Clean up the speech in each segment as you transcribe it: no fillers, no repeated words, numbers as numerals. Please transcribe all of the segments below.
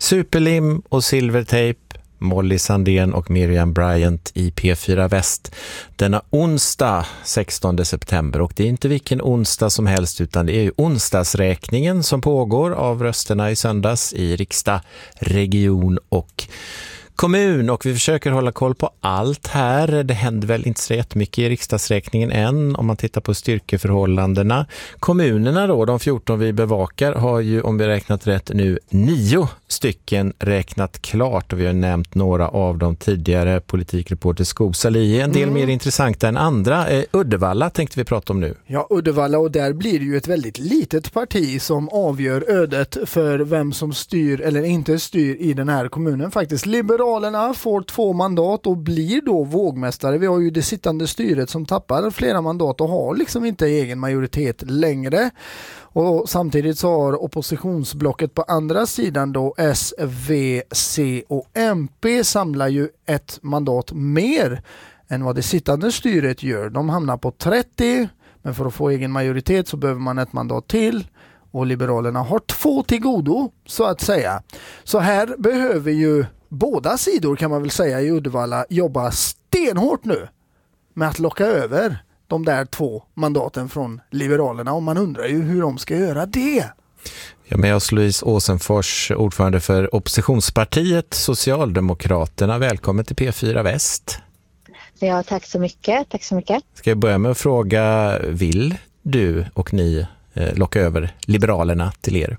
Superlim och Silvertejp, Molly Sandén och Miriam Bryant i P4 Väst denna onsdag 16 september. Och det är inte vilken onsdag som helst, utan det är ju onsdagsräkningen som pågår av rösterna i söndags i riksdag, region och kommun, och vi försöker hålla koll på allt här. Det händer väl inte så jättemycket i riksdagsräkningen än om man tittar på styrkeförhållandena. Kommunerna då, de 14 vi bevakar, har ju, om vi räknat rätt nu, 9 stycken räknat klart, och vi har nämnt några av dem tidigare. Politikreporter Skog Sali, en del mer intressanta än andra. Uddevalla tänkte vi prata om nu. Ja, Uddevalla, och där blir det ju ett väldigt litet parti som avgör ödet för vem som styr eller inte styr i den här kommunen. Faktiskt, Liberalerna får 2 mandat och blir då vågmästare. Vi har ju det sittande styret som tappar flera mandat och har liksom inte egen majoritet längre. Och samtidigt så har oppositionsblocket på andra sidan då S, V, C och MP samlar ju ett mandat mer än vad det sittande styret gör. De hamnar på 30, men för att få egen majoritet så behöver man ett mandat till. Och Liberalerna har 2 till godo, så att säga. Så här behöver ju båda sidor, kan man väl säga, i Uddevalla jobba stenhårt nu med att locka över de där 2 mandaten från Liberalerna, och man undrar ju hur de ska göra det. Ja, med oss Louise Åsenfors, ordförande för oppositionspartiet Socialdemokraterna. Välkommen till P4 Väst. Ja, tack så mycket. Tack så mycket. Ska jag börja med att fråga, vill du och ni locka över Liberalerna till er?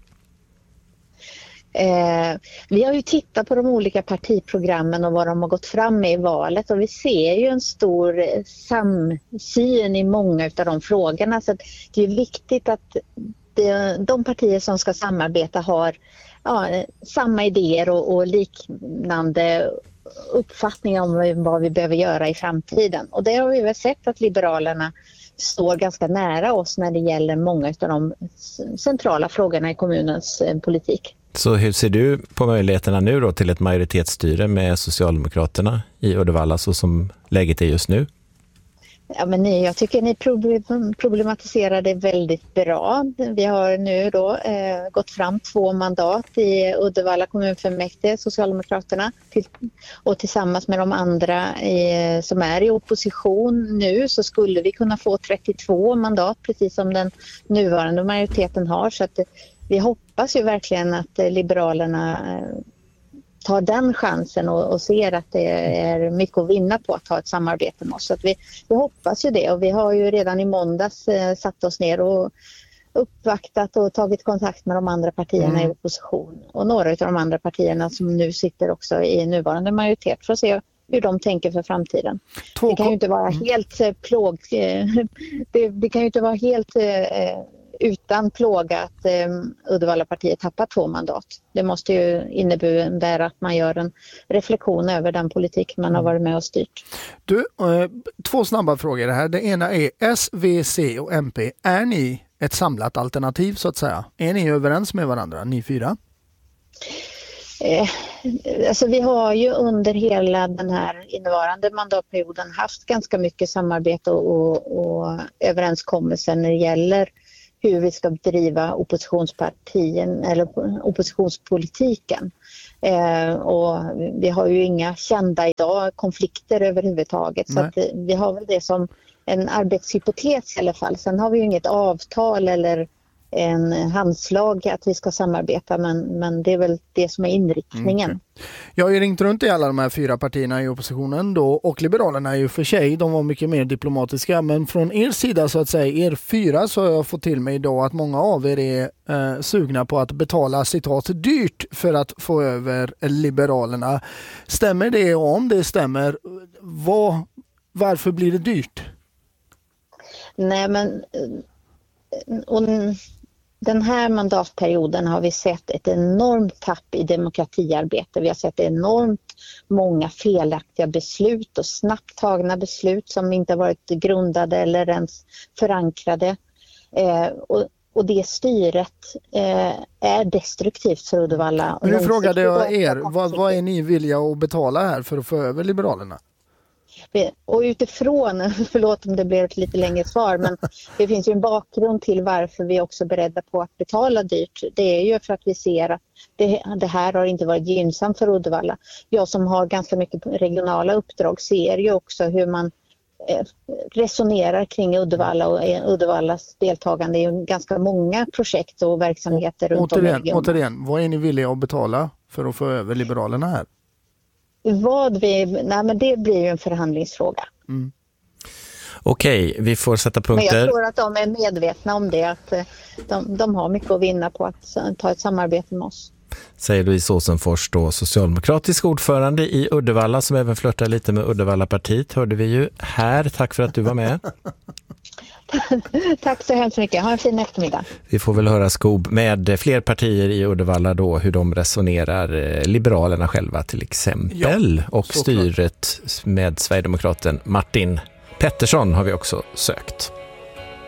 Vi har ju tittat på de olika partiprogrammen och vad de har gått fram med i valet, och vi ser ju en stor samsyn i många av de frågorna, så att det är viktigt att de partier som ska samarbeta har samma idéer och liknande uppfattningar om vad vi behöver göra i framtiden. Och det har vi väl sett att Liberalerna står ganska nära oss när det gäller många av de centrala frågorna i kommunens politik. Så hur ser du på möjligheterna nu då till ett majoritetsstyre med Socialdemokraterna i Uddevalla så som läget är just nu? Ja, men jag tycker ni problematiserar det väldigt bra. Vi har nu då gått fram 2 mandat i Uddevalla kommunfullmäktige, Socialdemokraterna, och tillsammans med de andra som är i opposition nu så skulle vi kunna få 32 mandat, precis som den nuvarande majoriteten har. Så att vi hoppas ju verkligen att Liberalerna tar den chansen och ser att det är mycket att vinna på att ha ett samarbete med oss. Så att vi hoppas ju det, och vi har ju redan i måndags satt oss ner och uppvaktat och tagit kontakt med de andra partierna i opposition och några av de andra partierna som nu sitter också i nuvarande majoritet för att se hur de tänker för framtiden. Det kan ju inte vara helt det kan ju inte vara helt utan plåga att Uddevalla-partiet tappar 2 mandat. Det måste ju innebära att man gör en reflektion över den politik man har varit med och styrt. Du, 2 snabba frågor här. Det ena är S, V, C och MP. Är ni ett samlat alternativ så att säga? Är ni överens med varandra, ni 4? Alltså vi har ju under hela den här innevarande mandatperioden haft ganska mycket samarbete och överenskommelser när det gäller hur vi ska driva oppositionspartien eller oppositionspolitiken. Och vi har ju inga kända idag konflikter överhuvudtaget. Så att vi har väl det som en arbetshypotes i alla fall. Sen har vi ju inget avtal eller en handslag att vi ska samarbeta, men det är väl det som är inriktningen. Okay. Jag har ju ringt runt i alla de här 4 partierna i oppositionen då, och Liberalerna är ju för sig, de var mycket mer diplomatiska, men från er sida så att säga, er 4, så har jag fått till mig idag att många av er är sugna på att betala citat dyrt för att få över Liberalerna. Stämmer det, och om det stämmer, varför blir det dyrt? Nej, men den här mandatperioden har vi sett ett enormt tapp i demokratiarbete. Vi har sett enormt många felaktiga beslut och snabbt tagna beslut som inte varit grundade eller ens förankrade. Och det styret är destruktivt för Uddevalla. Men nu frågade jag er, vad är ni villiga att betala här för att få över Liberalerna? Och utifrån, förlåt om det blev ett lite längre svar, men det finns ju en bakgrund till varför vi också är beredda på att betala dyrt. Det är ju för att vi ser att det här har inte varit gynnsamt för Uddevalla. Jag som har ganska mycket regionala uppdrag ser ju också hur man resonerar kring Uddevalla och Uddevallas deltagande i ganska många projekt och verksamheter runt om i regionen. Återigen, vad är ni villiga att betala för att få över Liberalerna här? Men det blir ju en förhandlingsfråga. Mm. Okej, vi får sätta punkter. Men jag tror att de är medvetna om det, att de har mycket att vinna på att ta ett samarbete med oss. Säger Louise Åsenfors då, socialdemokratisk ordförande i Uddevalla som även flörtar lite med Uddevallapartiet, hörde vi ju här. Tack för att du var med. Tack så hemskt mycket. Ha en fin eftermiddag. Vi får väl höra Skog med fler partier i Uddevalla då, hur de resonerar, Liberalerna själva till exempel, och styret med Sverigedemokraten Martin Pettersson har vi också sökt.